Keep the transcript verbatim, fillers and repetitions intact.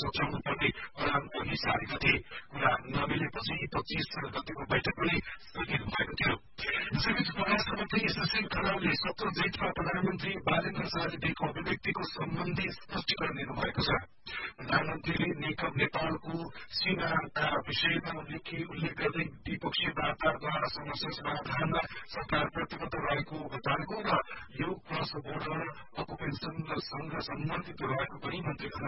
सच्याउनु पर्ने अडान अघि सारेका थिए। कुरा नमिलेपछि पच्चीस गतिको बैठक पनि स्थगित भएको थियो। यसैबीच परराष्ट्र मन्त्री सुशील खनालले सत्र जेठमा प्रधानमन्त्री बालेन्द्र शाहले दिएको अभिव्यक्तिको सम्बन्धी स्पष्टीकरण दिनुभएको छ। प्रधानमन्त्रीले नेपालको सीमाका विषयमा उल्लेख गर्दै द्विपक्षीय वार्ताद्वारा समस्या समाधानमा सरकार प्रतिबद्ध रहेको बताएको र यो क्रस बोर्डर अकुपेन्सनसँग सम्बन्धित रहेको पनि मन्त्री